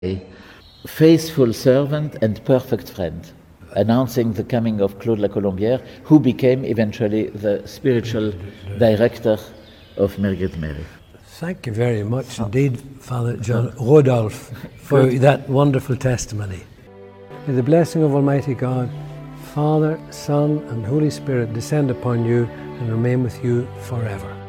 a faithful servant and perfect friend, announcing the coming of Claude La Colombière, who became eventually the spiritual director of Margaret Mary. Thank you very much indeed, Father John Rodolphe, for that wonderful testimony. May the blessing of Almighty God, Father, Son, and Holy Spirit descend upon you and remain with you forever.